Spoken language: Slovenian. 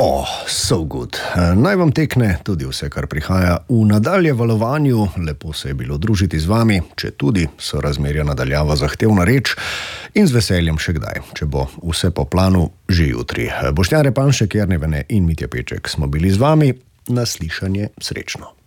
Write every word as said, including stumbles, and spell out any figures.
Oh, so good. Naj vam tekne tudi vse, kar prihaja v nadaljevanju. Lepo se je bilo družiti z vami, če tudi so razmerja nadaljava zahtevna reč, in z veseljem še kdaj, če bo vse po planu že jutri. Boštjan Repanšek, Jernej Vene in Mitja Peček smo bili z vami. Na slišanje, srečno.